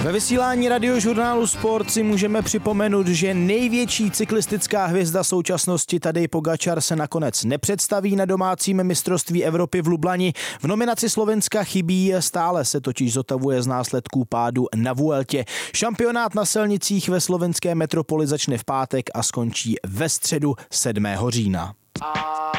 Ve vysílání radiožurnálu Sport si můžeme připomenout, že největší cyklistická hvězda současnosti Tadej Pogačar se nakonec nepředstaví na domácím mistrovství Evropy v Lublani. V nominaci Slovenska chybí, stále se totiž zotavuje z následků pádu na Vueltě. Šampionát na silnicích ve slovenské metropoli začne v pátek a skončí ve středu 7. října.